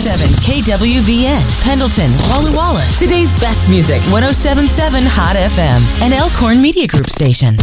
101.7 KWVN, Pendleton, Walla Walla. Today's best music, 107.7 Hot FM, an Elkhorn Media Group station.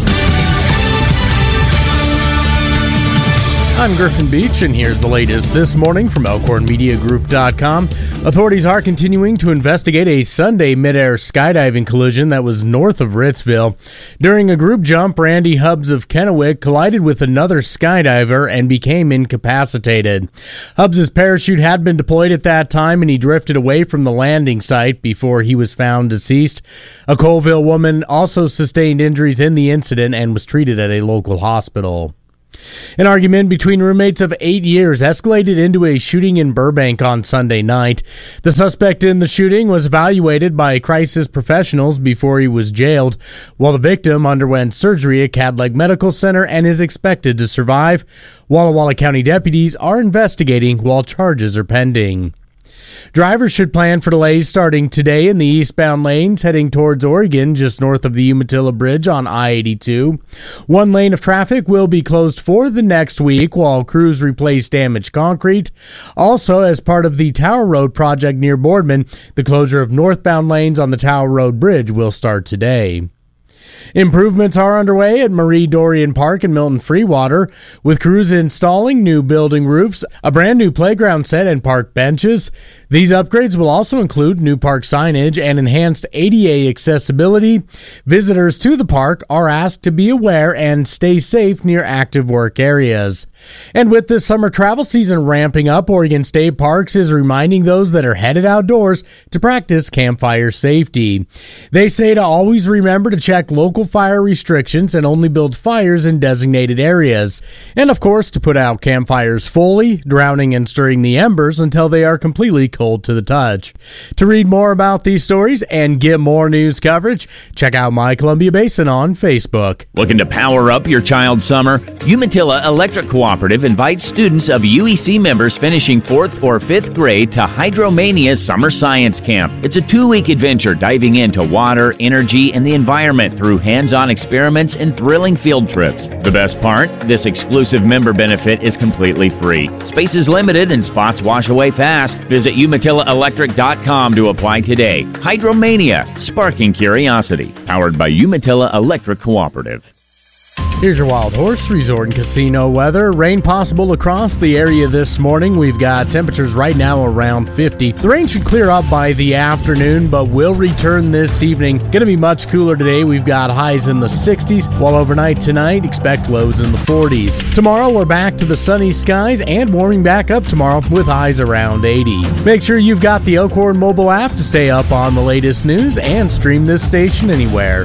I'm Griffin Beach, and here's the latest this morning from ElkhornMediaGroup.com. Authorities are continuing to investigate a Sunday midair skydiving collision that was north of Ritzville. During a group jump, Randy Hubbs of Kennewick collided with another skydiver and became incapacitated. Hubbs' parachute had been deployed at that time, and he drifted away from the landing site before he was found deceased. A Colville woman also sustained injuries in the incident and was treated at a local hospital. An argument between roommates of 8 years escalated into a shooting in Burbank on Sunday night. The suspect in the shooting was evaluated by crisis professionals before he was jailed, while the victim underwent surgery at Cadleg Medical Center and is expected to survive. Walla Walla County deputies are investigating while charges are pending. Drivers should plan for delays starting today in the eastbound lanes heading towards Oregon, just north of the Umatilla Bridge on I-82. One lane of traffic will be closed for the next week while crews replace damaged concrete. Also, as part of the Tower Road project near Boardman, the closure of northbound lanes on the Tower Road Bridge will start today. Improvements are underway at Marie Dorian Park in Milton Freewater, with crews installing new building roofs, a brand new playground set, and park benches. These upgrades will also include new park signage and enhanced ADA accessibility. Visitors to the park are asked to be aware and stay safe near active work areas. And with this summer travel season ramping up, Oregon State Parks is reminding those that are headed outdoors to practice campfire safety. They say to always remember to check local fire restrictions and only build fires in designated areas. And of course, to put out campfires fully, drowning and stirring the embers until they are completely cold to the touch. To read more about these stories and get more news coverage, check out My Columbia Basin on Facebook. Looking to power up your child's summer? Umatilla Electric Cooperative invites students of UEC members finishing 4th or 5th grade to Hydromania Summer Science Camp. It's a 2-week adventure diving into water, energy, and the environment through hands-on experiments and thrilling field trips. The best part? This exclusive member benefit is completely free. Space is limited and spots wash away fast. Visit UmatillaElectric.com to apply today. Hydromania, sparking curiosity. Powered by Umatilla Electric Cooperative. Here's your Wild Horse Resort and Casino weather. Rain possible across the area this morning. We've got temperatures right now around 50. The rain should clear up by the afternoon, but will return this evening. Going to be much cooler today. We've got highs in the 60s, while overnight tonight, expect lows in the 40s. Tomorrow, we're back to the sunny skies and warming back up tomorrow with highs around 80. Make sure you've got the Elkhorn mobile app to stay up on the latest news and stream this station anywhere.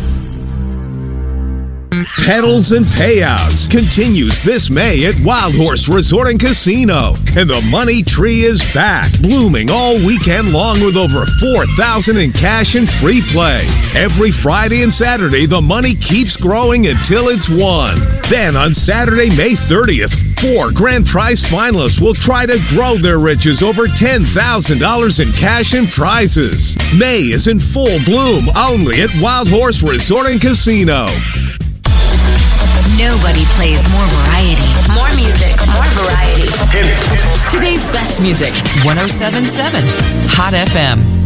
Pedals and Payouts continues this May at Wild Horse Resort and Casino. And the Money Tree is back, blooming all weekend long with over $4,000 in cash and free play. Every Friday and Saturday, the money keeps growing until it's won. Then on Saturday, May 30th, 4 grand prize finalists will try to grow their riches over $10,000 in cash and prizes. May is in full bloom only at Wild Horse Resort and Casino. Nobody plays more variety. More music, more variety. Today's best music, 107.7 Hot FM.